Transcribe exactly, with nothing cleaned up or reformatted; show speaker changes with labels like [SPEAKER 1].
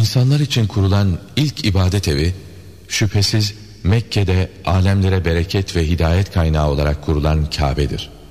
[SPEAKER 1] İnsanlar için kurulan ilk ibadet evi, şüphesiz Mekke'de alemlere bereket ve hidayet kaynağı olarak kurulan Kabe'dir.